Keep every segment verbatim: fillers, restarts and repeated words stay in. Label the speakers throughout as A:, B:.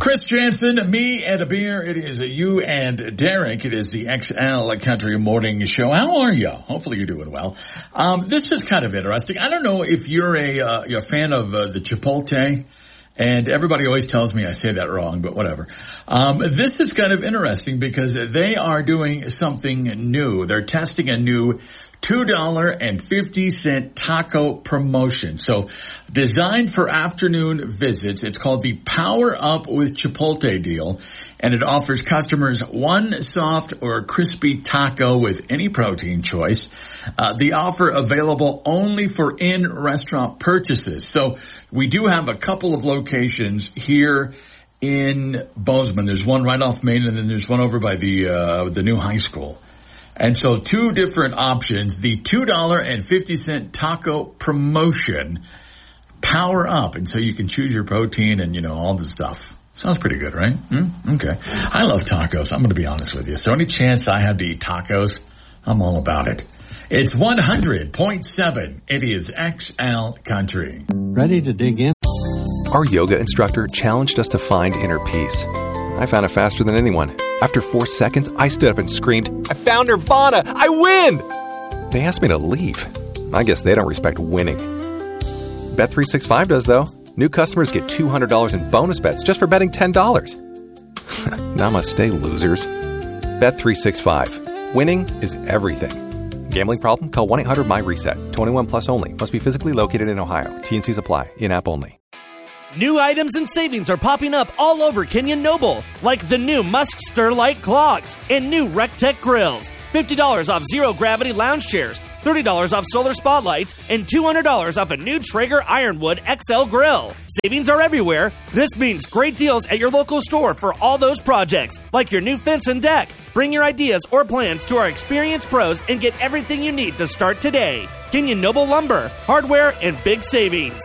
A: Chris Jansen, me and a beer. It is you and Derek. It is the X L Country Morning Show. How are you? Hopefully you're doing well. Um, this is kind of interesting. I don't know if you're a, uh, you're a fan of uh, the Chipotle. And everybody always tells me I say that wrong, but whatever. Um, this is kind of interesting because they are doing something new. They're testing a new two dollars and fifty cent taco promotion. So designed for afternoon visits, it's called the Power Up with Chipotle deal. And it offers customers one soft or crispy taco with any protein choice. Uh, the offer available only for in-restaurant purchases. So we do have a couple of locations here in Bozeman. There's one right off Main, and then there's one over by the uh, the new high school. And so two different options. The two dollars and fifty cent taco promotion, Power Up. And so you can choose your protein and, you know, all the stuff. Sounds pretty good, right? Mm, okay. I love tacos. I'm going to be honest with you. So any chance I have to eat tacos, I'm all about it. It's one hundred point seven. It is X L Country.
B: Ready to dig in?
C: Our yoga instructor challenged us to find inner peace. I found it faster than anyone. After four seconds, I stood up and screamed, "I found Nirvana! I win!" They asked me to leave. I guess they don't respect winning. Bet three sixty-five does, though. New customers get two hundred dollars in bonus bets just for betting ten dollars. Namaste, losers. Bet three sixty-five. Winning is everything. Gambling problem? Call one eight hundred my reset. twenty-one plus only. Must be physically located in Ohio. T N Cs apply. In-app only.
D: New items and savings are popping up all over Kenyon Noble, like the new Musk Stirlight clogs and new RecTech grills. fifty dollars off zero-gravity lounge chairs, thirty dollars off solar spotlights, and two hundred dollars off a new Traeger Ironwood X L grill. Savings are everywhere. This means great deals at your local store for all those projects, like your new fence and deck. Bring your ideas or plans to our experienced pros and get everything you need to start today. Kenyon Noble Lumber, hardware, and big savings.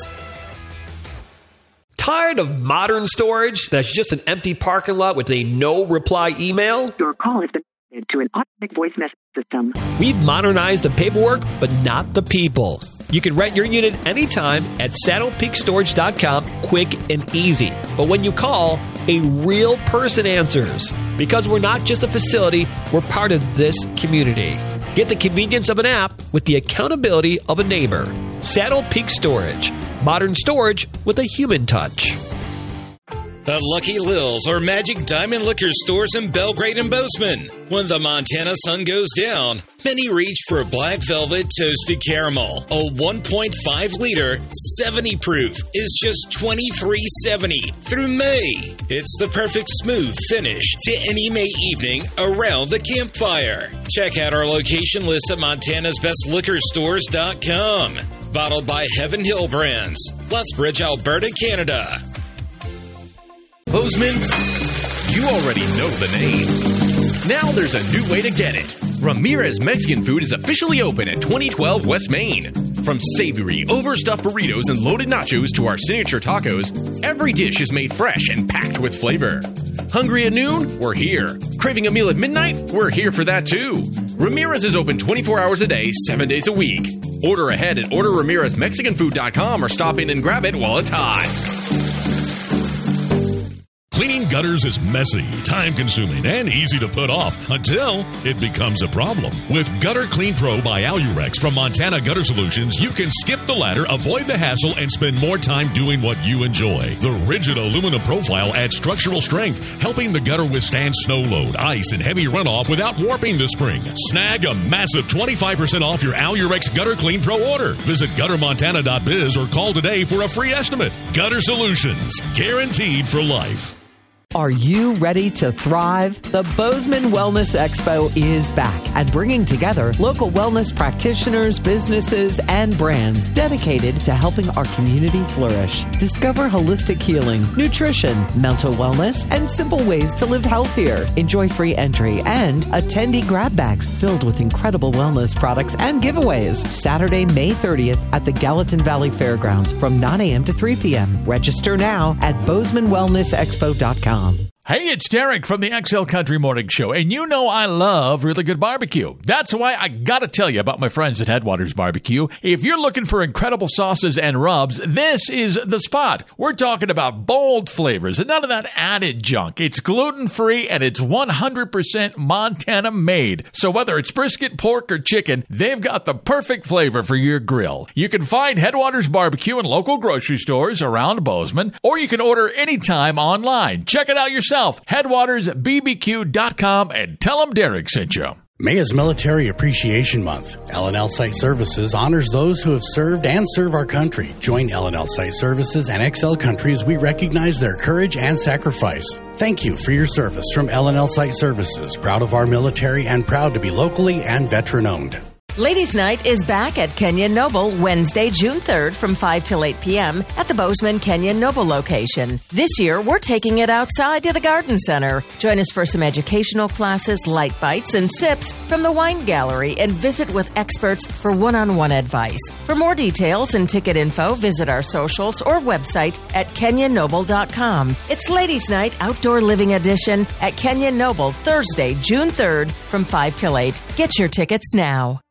E: Tired of modern storage that's just an empty parking lot with a no-reply email?
F: Your call has been to an automatic voice message system.
E: We've modernized the paperwork, but not the people. You can rent your unit anytime at saddle peak storage dot com, quick and easy. But when you call, a real person answers. Because we're not just a facility, we're part of this community. Get the convenience of an app with the accountability of a neighbor. Saddle Peak Storage. Modern storage with a human touch.
G: The Lucky Lils are Magic Diamond liquor stores in Belgrade and Bozeman. When the Montana sun goes down, many reach for Black Velvet Toasted Caramel. A one point five liter, seventy proof is just twenty-three seventy through May. It's the perfect smooth finish to any May evening around the campfire. Check out our location list at montanas best liquor stores dot com. Bottled by Heaven Hill Brands, Lethbridge, Alberta, Canada.
H: Bozeman, you already know the name. Now there's a new way to get it. Ramirez Mexican Food is officially open at twenty twelve West Main. From savory, overstuffed burritos and loaded nachos to our signature tacos, every dish is made fresh and packed with flavor. Hungry at noon? We're here. Craving a meal at midnight? We're here for that too. Ramirez is open twenty-four hours a day, seven days a week. Order ahead at order ramirez mexican food dot com or stop in and grab it while it's hot.
I: Cleaning gutters is messy, time-consuming, and easy to put off until it becomes a problem. With Gutter Clean Pro by Alurex from Montana Gutter Solutions, you can skip the ladder, avoid the hassle, and spend more time doing what you enjoy. The rigid aluminum profile adds structural strength, helping the gutter withstand snow load, ice, and heavy runoff without warping the spring. Snag a massive twenty-five percent off your Alurex Gutter Clean Pro order. Visit gutter montana dot biz or call today for a free estimate. Gutter Solutions, guaranteed for life.
J: Are you ready to thrive? The Bozeman Wellness Expo is back and bringing together local wellness practitioners, businesses, and brands dedicated to helping our community flourish. Discover holistic healing, nutrition, mental wellness, and simple ways to live healthier. Enjoy free entry and attendee grab bags filled with incredible wellness products and giveaways. Saturday, May thirtieth at the Gallatin Valley Fairgrounds from nine a.m. to three p.m. Register now at bozeman wellness expo dot com.
A: Hey, it's Derek from the X L Country Morning Show, and you know I love really good barbecue. That's why I gotta tell you about my friends at Headwaters Barbecue. If you're looking for incredible sauces and rubs, this is the spot. We're talking about bold flavors and none of that added junk. It's gluten-free and it's one hundred percent Montana made. So whether it's brisket, pork, or chicken, they've got the perfect flavor for your grill. You can find Headwaters Barbecue in local grocery stores around Bozeman, or you can order anytime online. Check it out yourself. Headwaters B B Q dot com and tell them Derek sent you.
B: May is Military Appreciation Month. L and L Site Services honors those who have served and serve our country. Join L and L Site Services and X L Country as we recognize their courage and sacrifice. Thank you for your service from L and L Site Services, proud of our military and proud to be locally and veteran-owned.
K: Ladies' Night is back at Kenyon Noble Wednesday, June third from five till eight p.m. at the Bozeman Kenyon Noble location. This year, we're taking it outside to the Garden Center. Join us for some educational classes, light bites, and sips from the Wine Gallery and visit with experts for one-on-one advice. For more details and ticket info, visit our socials or website at kenyon noble dot com. It's Ladies' Night Outdoor Living Edition at Kenyon Noble Thursday, June third from five till eight. Get your tickets now.